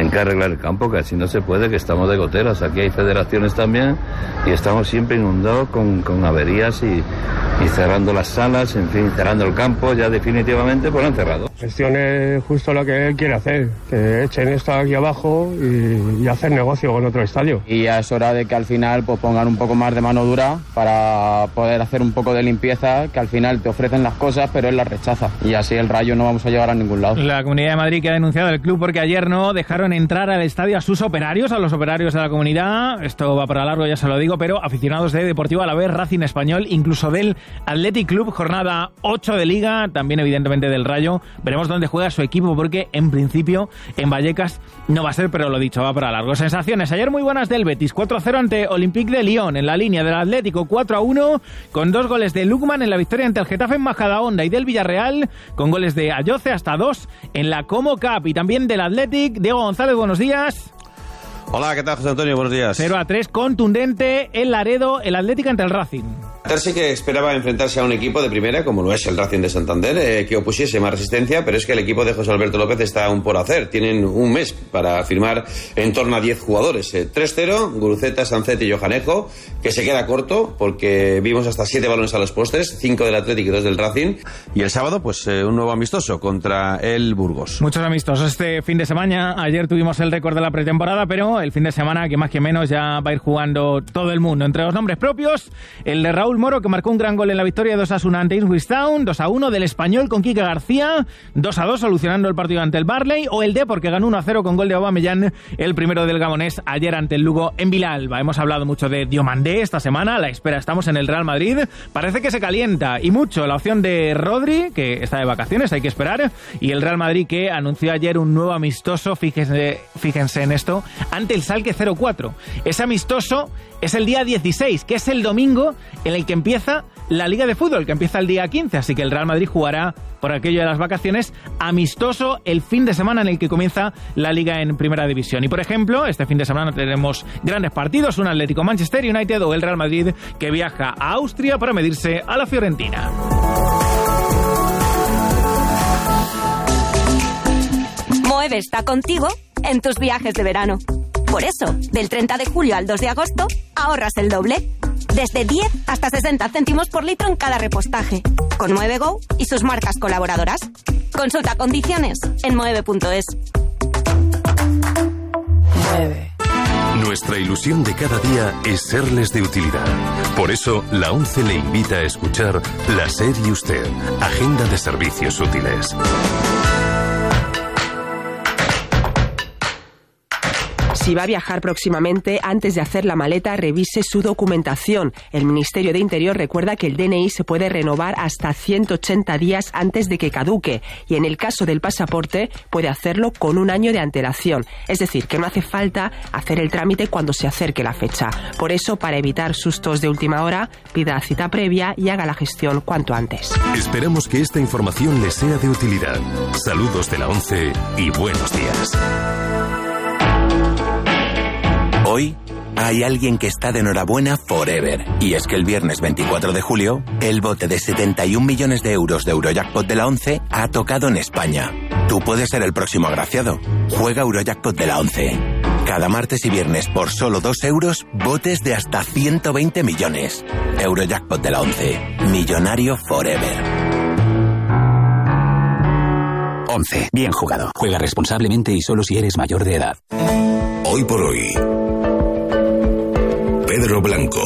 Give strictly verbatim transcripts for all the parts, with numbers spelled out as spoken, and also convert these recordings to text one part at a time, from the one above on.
tienen que arreglar el campo, que así no se puede, que estamos de goteras. Aquí hay federaciones también y estamos siempre inundados con, con averías y, y cerrando las salas, en fin, cerrando el campo, ya definitivamente pues lo han cerrado. Gestione justo lo que él quiere hacer, que echen esto aquí abajo y, y hacer negocio con otro estadio. Y ya es hora de que al final pues pongan un poco más de mano dura para poder hacer un poco de limpieza, que al final te ofrecen las cosas pero él las rechaza y así el Rayo no vamos a llegar a ningún lado. La Comunidad de Madrid que ha denunciado el club porque ayer no dejaron entrar al estadio a sus operarios, a los operarios de la comunidad. Esto va para largo, ya se lo digo, pero aficionados de Deportivo Alavés, Racing Español, incluso del Athletic Club, jornada ocho de Liga, también evidentemente del Rayo. Veremos dónde juega su equipo porque en principio en Vallecas no va a ser, pero lo dicho, va para largo. Sensaciones, ayer muy buenas del Betis, cuatro a cero ante Olympique de Lyon, en la línea del Atlético cuatro a uno, con dos goles de Lukman en la victoria ante el Getafe en Majadahonda y del Villarreal, con goles de Ayoce hasta dos en la Como Cup y también del Athletic. Diego González, buenos días. Hola, ¿qué tal, José Antonio? Buenos días. cero a tres, contundente el Laredo, el Atlético ante el Racing. Sí que esperaba enfrentarse a un equipo de primera, como lo es el Racing de Santander, eh, que opusiese más resistencia, pero es que el equipo de José Alberto López está aún por hacer. Tienen un mes para firmar en torno a diez jugadores. Eh, tres cero, Guruceta, Sancet y Johanejo, que se queda corto porque vimos hasta siete balones a los postes, cinco del Atlético y dos del Racing. Y el sábado, pues eh, un nuevo amistoso contra el Burgos. Muchos amistosos este fin de semana. Ayer tuvimos el récord de la pretemporada, pero el fin de semana, que más que menos, ya va a ir jugando todo el mundo. Entre los nombres propios, el de Raúl Moro, que marcó un gran gol en la victoria de Osasuna ante Ipswich Town, dos a uno, del Español con Quique García, dos a dos solucionando el partido ante el Barley, o el Depor, que ganó uno a cero con gol de Aubameyang, el primero del Gabonés, ayer ante el Lugo en Vilalba. Hemos hablado mucho de Diomandé esta semana, a la espera estamos en el Real Madrid, parece que se calienta, y mucho, la opción de Rodri, que está de vacaciones, hay que esperar, y el Real Madrid que anunció ayer un nuevo amistoso, fíjense, fíjense en esto, ante el Schalke cero cuatro. Ese amistoso es el día dieciséis, que es el domingo en el que empieza la Liga de Fútbol, que empieza el día quince, así que el Real Madrid jugará por aquello de las vacaciones amistoso el fin de semana en el que comienza la Liga en Primera División. Y por ejemplo, este fin de semana tenemos grandes partidos, un Atlético Manchester United o el Real Madrid que viaja a Austria para medirse a la Fiorentina. Moeve está contigo en tus viajes de verano. Por eso, del treinta de julio al dos de agosto, ahorras el doble. Desde diez hasta sesenta céntimos por litro en cada repostaje. Con Moeve Go y sus marcas colaboradoras. Consulta condiciones en moeve punto es. Mueve. Nuestra ilusión de cada día es serles de utilidad. Por eso, la ONCE le invita a escuchar La SER y Usted, Agenda de Servicios Útiles. Si va a viajar próximamente, antes de hacer la maleta, revise su documentación. El Ministerio de Interior recuerda que el D N I se puede renovar hasta ciento ochenta días antes de que caduque y en el caso del pasaporte puede hacerlo con un año de antelación. Es decir, que no hace falta hacer el trámite cuando se acerque la fecha. Por eso, para evitar sustos de última hora, pida cita previa y haga la gestión cuanto antes. Esperamos que esta información les sea de utilidad. Saludos de la ONCE y buenos días. Hoy hay alguien que está de enhorabuena forever. Y es que el viernes veinticuatro de julio, el bote de setenta y un millones de euros de Eurojackpot de la ONCE ha tocado en España. Tú puedes ser el próximo agraciado. Juega Eurojackpot de la ONCE. Cada martes y viernes por solo dos euros, botes de hasta ciento veinte millones. Eurojackpot de la ONCE. Millonario forever. ONCE. Bien jugado. Juega responsablemente y solo si eres mayor de edad. Hoy por hoy, Pedro Blanco.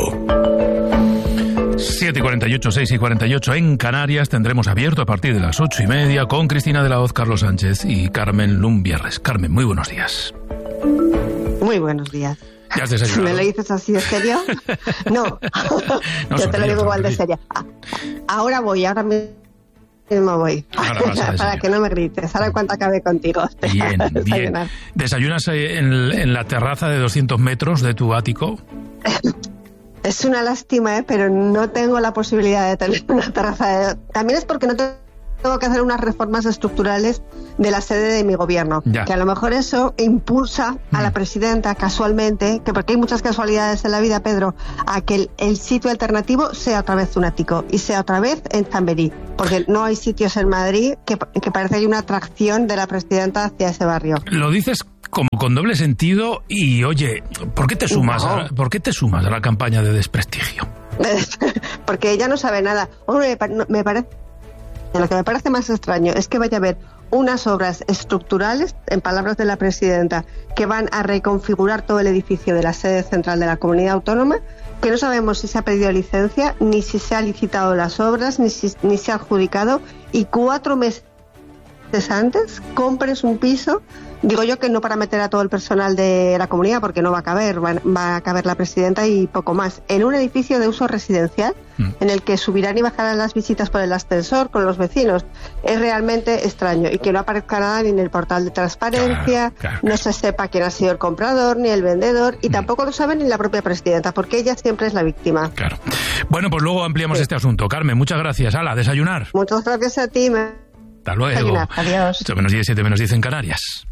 siete y cuarenta y ocho, seis y cuarenta y ocho en Canarias. Tendremos abierto a partir de las ocho y media con Cristina de la Hoz, Carlos Sánchez y Carmen Lumbierres. Carmen, muy buenos días. Muy buenos días. ¿Ya has desayunado? ¿Me lo dices así de serio? No, no yo te lo digo igual de serio. Ahora voy, ahora mismo voy. Para que no me grites. Ahora cuánto acabe contigo. Bien, bien. ¿Desayunas en, en la terraza de doscientos metros de tu ático? Es una lástima, ¿eh? Pero no tengo la posibilidad de tener una terraza. De... También es porque no tengo que hacer unas reformas estructurales de la sede de mi gobierno. Ya. Que a lo mejor eso impulsa a la presidenta casualmente, que porque hay muchas casualidades en la vida, Pedro, a que el, el sitio alternativo sea otra vez un ático y sea otra vez en Chamberí. Porque no hay sitios en Madrid que, que parece que hay una atracción de la presidenta hacia ese barrio. Lo dices como con doble sentido y, oye, ¿por qué te sumas, no. a, ¿por qué te sumas a la campaña de desprestigio? Porque ella no sabe nada. Hombre, me parece, lo que me parece más extraño es que vaya a haber unas obras estructurales, en palabras de la presidenta, que van a reconfigurar todo el edificio de la sede central de la comunidad autónoma, que no sabemos si se ha pedido licencia, ni si se ha licitado las obras, ni si ni se ha adjudicado, y cuatro meses antes compres un piso, digo yo que no para meter a todo el personal de la comunidad, porque no va a caber, va, va a caber la presidenta y poco más, en un edificio de uso residencial, mm. en el que subirán y bajarán las visitas por el ascensor con los vecinos. Es realmente extraño, y que no aparezca nada ni en el portal de transparencia, claro, claro, no se sepa quién ha sido el comprador ni el vendedor, y mm. tampoco lo sabe ni la propia presidenta, porque ella siempre es la víctima. Claro. Bueno, pues luego ampliamos sí. este asunto. Carmen, muchas gracias. Hala, desayunar. Muchas gracias a ti. Me... Hasta luego. Adiós. ocho menos diez, siete menos diez en Canarias.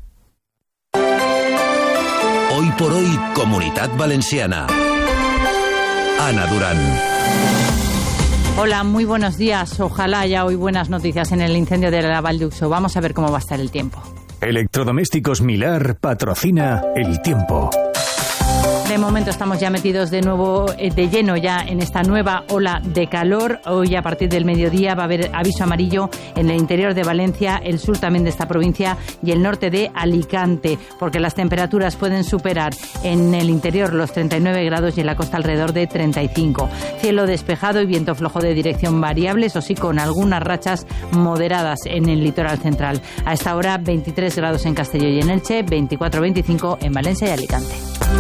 Hoy por hoy, Comunitat Valenciana. Ana Durán. Hola, muy buenos días. Ojalá haya hoy buenas noticias en el incendio de la Vall d'Uixó. Vamos a ver cómo va a estar el tiempo. Electrodomésticos Milar patrocina el tiempo. De momento estamos ya metidos de nuevo de lleno ya en esta nueva ola de calor. Hoy a partir del mediodía va a haber aviso amarillo en el interior de Valencia, el sur también de esta provincia y el norte de Alicante, porque las temperaturas pueden superar en el interior los treinta y nueve grados y en la costa alrededor de treinta y cinco. Cielo despejado y viento flojo de dirección variable, eso sí, con algunas rachas moderadas en el litoral central. A esta hora veintitrés grados en Castelló y en Elche, veinticuatro veinticinco en Valencia y Alicante.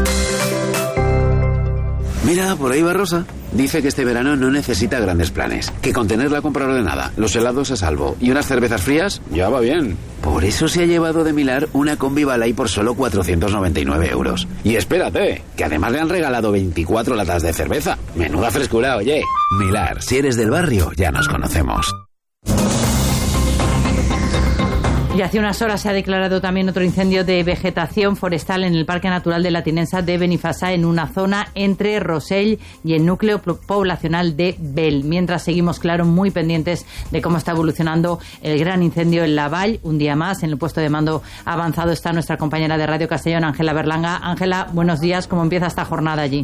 Mira, por ahí va Rosa. Dice que este verano no necesita grandes planes, que con tener la compra ordenada, los helados a salvo y unas cervezas frías, ya va bien. Por eso se ha llevado de Milar una combi Balay por solo cuatrocientos noventa y nueve euros. Y espérate, que además le han regalado veinticuatro latas de cerveza. Menuda frescura, oye. Milar, si eres del barrio, ya nos conocemos. Y hace unas horas se ha declarado también otro incendio de vegetación forestal en el Parque Natural de la Tinensa de Benifasá, en una zona entre Rosell y el núcleo poblacional de Bel. Mientras seguimos, claro, muy pendientes de cómo está evolucionando el gran incendio en la Vall. Un día más, en el puesto de mando avanzado está nuestra compañera de Radio Castellón, Ángela Berlanga. Ángela, buenos días. ¿Cómo empieza esta jornada allí?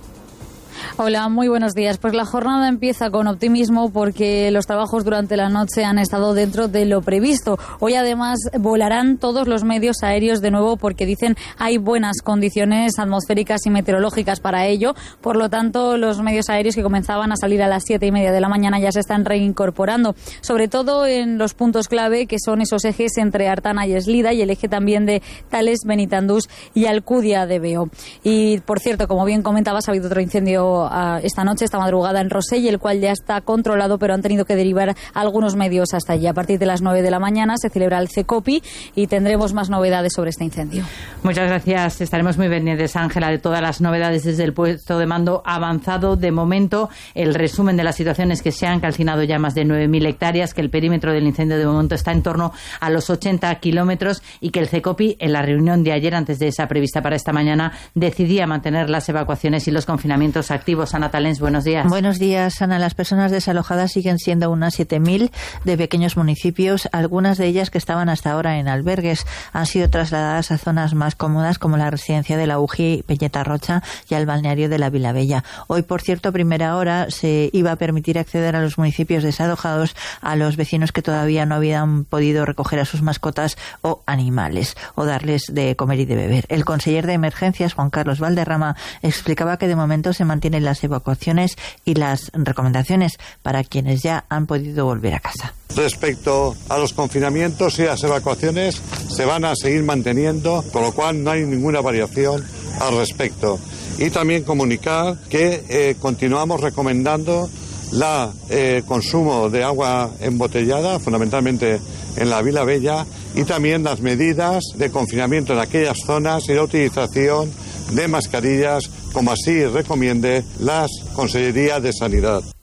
Hola, muy buenos días. Pues la jornada empieza con optimismo porque los trabajos durante la noche han estado dentro de lo previsto. Hoy además volarán todos los medios aéreos de nuevo porque dicen hay buenas condiciones atmosféricas y meteorológicas para ello. Por lo tanto, los medios aéreos que comenzaban a salir a las siete y media de la mañana ya se están reincorporando, sobre todo en los puntos clave que son esos ejes entre Artana y Eslida y el eje también de Tales, Benitandús y Alcudia de Veo. Y por cierto, como bien comentabas, ha habido otro incendio esta noche, esta madrugada en Rosell, el cual ya está controlado, pero han tenido que derivar algunos medios hasta allí. A partir de las nueve de la mañana se celebra el CECOPI y tendremos más novedades sobre este incendio. Muchas gracias. Estaremos muy pendientes, Ángela, de todas las novedades desde el puesto de mando avanzado. De momento, el resumen de las situaciones que se han calcinado ya más de nueve mil hectáreas, que el perímetro del incendio de momento está en torno a los ochenta kilómetros y que el CECOPI, en la reunión de ayer, antes de esa prevista para esta mañana, decidía mantener las evacuaciones y los confinamientos activos. Ana Talens, buenos días. Buenos días, Ana. Las personas desalojadas siguen siendo unas siete mil de pequeños municipios. Algunas de ellas que estaban hasta ahora en albergues han sido trasladadas a zonas más cómodas como la residencia de la U J I, Peñeta Rocha y al balneario de la Vilabella. Hoy, por cierto, a primera hora se iba a permitir acceder a los municipios desalojados a los vecinos que todavía no habían podido recoger a sus mascotas o animales o darles de comer y de beber. El conseller de Emergencias, Juan Carlos Valderrama, explicaba que de momento se mantienen las evacuaciones y las recomendaciones para quienes ya han podido volver a casa. Respecto a los confinamientos y las evacuaciones, se van a seguir manteniendo, con lo cual no hay ninguna variación al respecto. Y también comunicar que eh, continuamos recomendando la eh, consumo de agua embotellada, fundamentalmente en la Vilabella, y también las medidas de confinamiento en aquellas zonas y la utilización de mascarillas, como así recomiende la Consellería de Sanidad.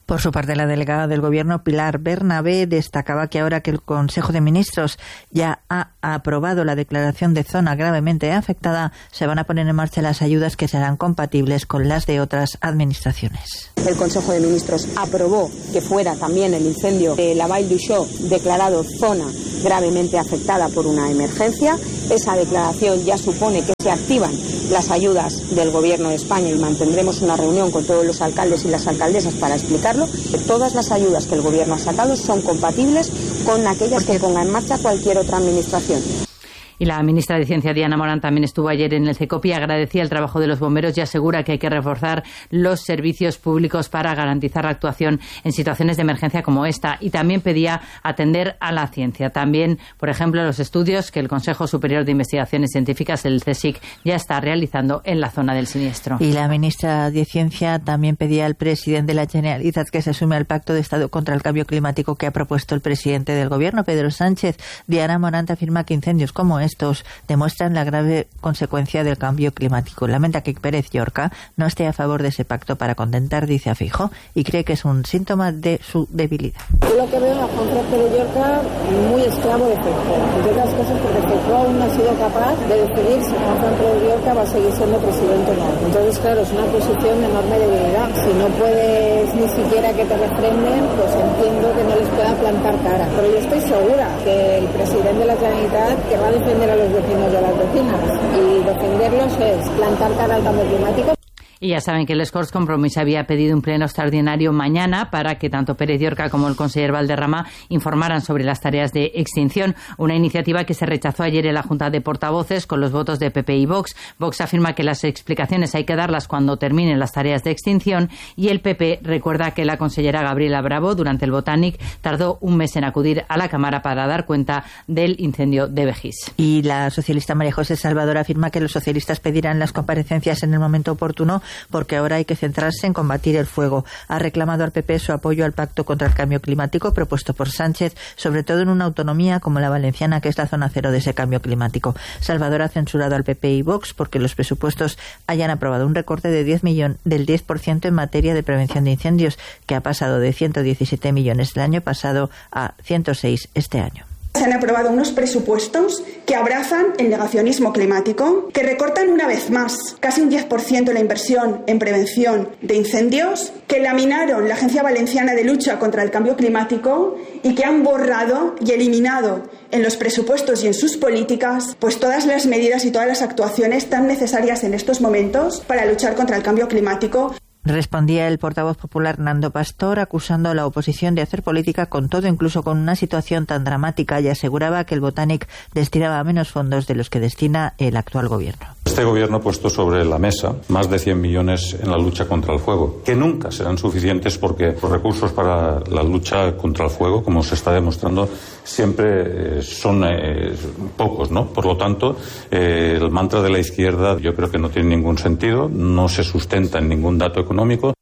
Por su parte, la delegada del Gobierno, Pilar Bernabé, destacaba que ahora que el Consejo de Ministros ya ha aprobado la declaración de zona gravemente afectada, se van a poner en marcha las ayudas que serán compatibles con las de otras administraciones. El Consejo de Ministros aprobó que fuera también el incendio de la Vall d'Uixó declarado zona gravemente afectada por una emergencia. Esa declaración ya supone que se activan las ayudas del Gobierno de España y mantendremos una reunión con todos los alcaldes y las alcaldesas para explicarlo. Todas las ayudas que el Gobierno ha sacado son compatibles con aquellas que ponga en marcha cualquier otra administración. Y la ministra de Ciencia, Diana Morán, también estuvo ayer en el CECOPI, agradecía el trabajo de los bomberos y asegura que hay que reforzar los servicios públicos para garantizar la actuación en situaciones de emergencia como esta. Y también pedía atender a la ciencia. También, por ejemplo, los estudios que el Consejo Superior de Investigaciones Científicas, el CSIC, ya está realizando en la zona del siniestro. Y la ministra de Ciencia también pedía al presidente de la Generalitat que se sume al Pacto de Estado contra el Cambio Climático que ha propuesto el presidente del Gobierno, Pedro Sánchez. Diana Morán afirma que incendios como estos demuestran la grave consecuencia del cambio climático. Lamenta que Pérez Llorca no esté a favor de ese pacto para contentar, dice a Feijóo, y cree que es un síntoma de su debilidad. Yo lo que veo a Juan Pérez Llorca muy esclavo de Feijóo, entre otras cosas porque Feijóo aún no ha sido capaz de decidir si Juan Pérez Llorca va a seguir siendo presidente o no. Entonces, claro, es una posición de enorme debilidad. Si no puedes ni siquiera que te refrenden, pues entiendo que no les pueda plantar cara. Pero yo estoy segura que el presidente de la Generalitat querrá defender a los vecinos y a las vecinas, y defenderlos es plantar cara al cambio climático. Y ya saben que el Escorts Compromís había pedido un pleno extraordinario mañana para que tanto Pérez Llorca como el conseller Valderrama informaran sobre las tareas de extinción, una iniciativa que se rechazó ayer en la Junta de Portavoces con los votos de P P y Vox. Vox afirma que las explicaciones hay que darlas cuando terminen las tareas de extinción y el P P recuerda que la consellera Gabriela Bravo durante el Botanic tardó un mes en acudir a la Cámara para dar cuenta del incendio de Begís. Y la socialista María José Salvador afirma que los socialistas pedirán las comparecencias en el momento oportuno porque ahora hay que centrarse en combatir el fuego. Ha reclamado al P P su apoyo al pacto contra el cambio climático propuesto por Sánchez, sobre todo en una autonomía como la valenciana, que es la zona cero de ese cambio climático. Salvador ha censurado al P P y Vox porque los presupuestos hayan aprobado un recorte de diez millones, del diez por ciento en materia de prevención de incendios, que ha pasado de ciento diecisiete millones el año pasado a ciento seis este año. Se han aprobado unos presupuestos que abrazan el negacionismo climático, que recortan una vez más casi un diez por ciento la inversión en prevención de incendios, que laminaron la Agencia Valenciana de Lucha contra el Cambio Climático y que han borrado y eliminado en los presupuestos y en sus políticas pues todas las medidas y todas las actuaciones tan necesarias en estos momentos para luchar contra el cambio climático. Respondía el portavoz popular Nando Pastor, acusando a la oposición de hacer política con todo, incluso con una situación tan dramática, y aseguraba que el Botanic destinaba menos fondos de los que destina el actual gobierno. Este gobierno ha puesto sobre la mesa más de cien millones en la lucha contra el fuego, que nunca serán suficientes porque los recursos para la lucha contra el fuego, como se está demostrando, siempre eh, son eh, pocos, ¿no? Por lo tanto, eh, el mantra de la izquierda yo creo que no tiene ningún sentido, no se sustenta en ningún dato económico.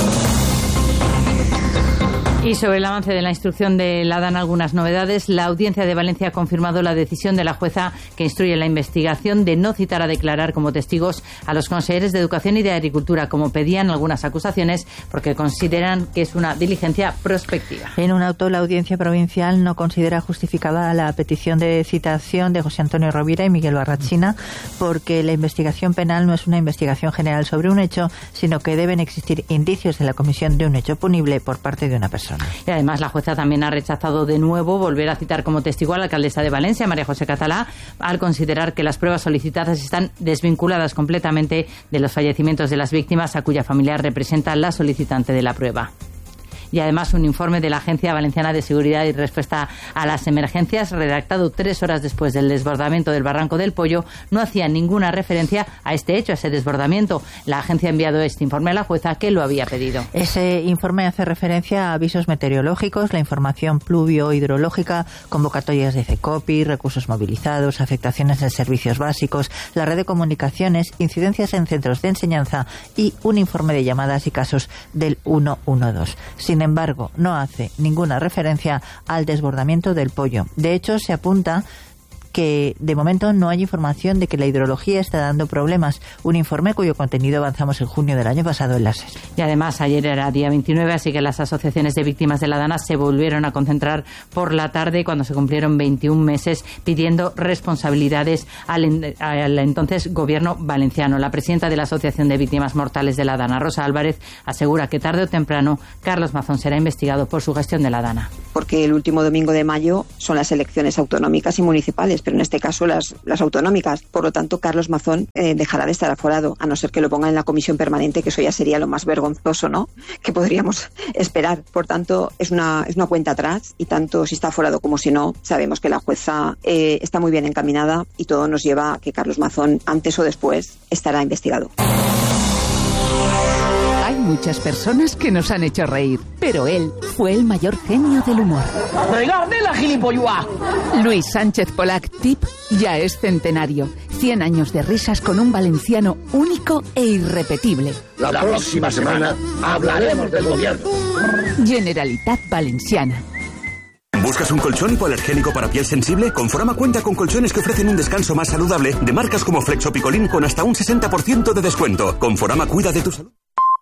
Y sobre el avance de la instrucción de la dan algunas novedades. La Audiencia de Valencia ha confirmado la decisión de la jueza que instruye la investigación de no citar a declarar como testigos a los consejeros de Educación y de Agricultura, como pedían algunas acusaciones, porque consideran que es una diligencia prospectiva. En un auto, la Audiencia Provincial no considera justificada la petición de citación de José Antonio Rovira y Miguel Barrachina, porque la investigación penal no es una investigación general sobre un hecho, sino que deben existir indicios de la comisión de un hecho punible por parte de una persona. Y además la jueza también ha rechazado de nuevo volver a citar como testigo a la alcaldesa de Valencia, María José Catalá, al considerar que las pruebas solicitadas están desvinculadas completamente de los fallecimientos de las víctimas a cuya familiar representa la solicitante de la prueba. Y además un informe de la Agencia Valenciana de Seguridad y Respuesta a las Emergencias, redactado tres horas después del desbordamiento del Barranco del Pollo, no hacía ninguna referencia a este hecho, a ese desbordamiento. La agencia ha enviado este informe a la jueza, que lo había pedido. Ese informe hace referencia a avisos meteorológicos, la información pluvio-hidrológica, convocatorias de CECOPI, recursos movilizados, afectaciones en servicios básicos, la red de comunicaciones, incidencias en centros de enseñanza y un informe de llamadas y casos del ciento doce. Sin Sin embargo, no hace ninguna referencia al desbordamiento del Pollo. De hecho, se apunta que de momento no hay información de que la hidrología está dando problemas. Un informe cuyo contenido avanzamos en junio del año pasado en la SER. Y además ayer era día veintinueve, así que las asociaciones de víctimas de la Dana se volvieron a concentrar por la tarde cuando se cumplieron veintiún meses pidiendo responsabilidades al, al entonces gobierno valenciano. La presidenta de la Asociación de Víctimas Mortales de la Dana, Rosa Álvarez, asegura que tarde o temprano Carlos Mazón será investigado por su gestión de la Dana. Porque el último domingo de mayo son las elecciones autonómicas y municipales, pero en este caso las, las autonómicas. Por lo tanto, Carlos Mazón eh, dejará de estar aforado, a no ser que lo ponga en la comisión permanente, que eso ya sería lo más vergonzoso, ¿no?, que podríamos esperar. Por tanto, es una, es una cuenta atrás, y tanto si está aforado como si no, sabemos que la jueza eh, está muy bien encaminada y todo nos lleva a que Carlos Mazón, antes o después, estará investigado. Hay muchas personas que nos han hecho reír, pero él fue el mayor genio del humor. ¡Regarde la gilipollas! Luis Sánchez Polac Tip ya es centenario. cien años de risas con un valenciano único e irrepetible. La próxima semana hablaremos del gobierno. Generalitat Valenciana. ¿Buscas un colchón hipoalergénico para piel sensible? Conforama cuenta con colchones que ofrecen un descanso más saludable de marcas como Flexopicolín con hasta un sesenta por ciento de descuento. Conforama cuida de tu salud.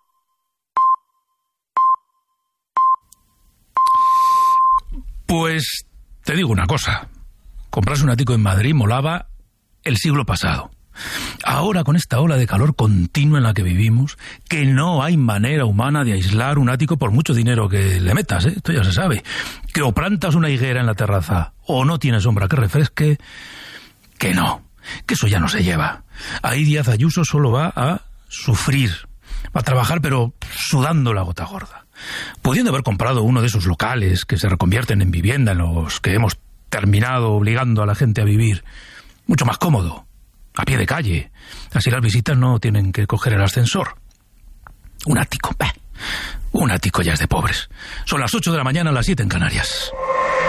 Pues te digo una cosa. Comprarse un ático en Madrid molaba el siglo pasado. Ahora, con esta ola de calor continua en la que vivimos, que no hay manera humana de aislar un ático por mucho dinero que le metas, ¿eh? Esto ya se sabe. Que o plantas una higuera en la terraza o no tiene sombra que refresque, que no, que eso ya no se lleva. Ahí Díaz Ayuso solo va a sufrir, va a trabajar pero sudando la gota gorda. Pudiendo haber comprado uno de esos locales que se reconvierten en vivienda, en los que hemos terminado obligando a la gente a vivir, mucho más cómodo, a pie de calle. Así las visitas no tienen que coger el ascensor. Un ático, bah, un ático ya es de pobres. Son las ocho de la mañana, las siete en Canarias.